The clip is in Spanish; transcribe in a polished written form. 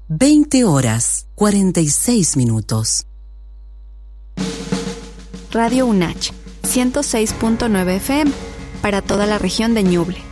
20 horas, 46 minutos. Radio UNACH, 106.9 FM, para toda la región de Ñuble.